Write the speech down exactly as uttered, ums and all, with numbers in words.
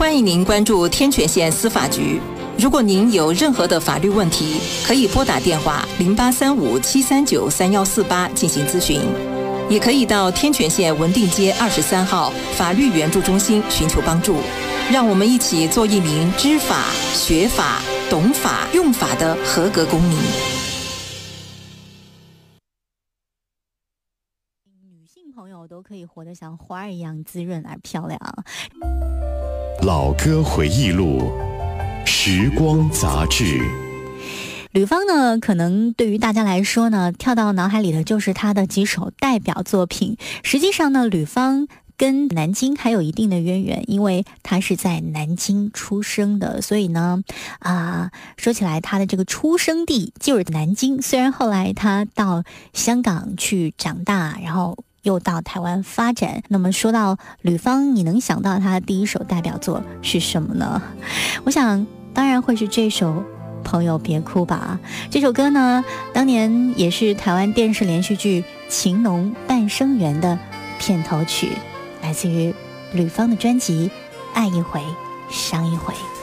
欢迎您关注天泉县司法局。如果您有任何的法律问题，可以拨打电话零八三五七三九三幺四八进行咨询，也可以到天泉县文定街二十三号法律援助中心寻求帮助。让我们一起做一名知法、学法、懂法、用法的合格公民。 女性朋友都可以活得像花儿一样滋润而漂亮。 老歌回忆录，时光杂志。 吕方呢，可能对于大家来说呢，跳到脑海里的就是他的几首代表作品。实际上呢，吕方跟南京还有一定的渊源，因为他是在南京出生的，所以呢，啊、呃，说起来他的这个出生地就是南京。虽然后来他到香港去长大，然后又到台湾发展。那么说到吕方，你能想到他的第一首代表作是什么呢？我想当然会是这首朋友别哭吧。这首歌呢，当年也是台湾电视连续剧《情浓半生缘》的片头曲，来自于吕方的专辑《爱一回伤一回》。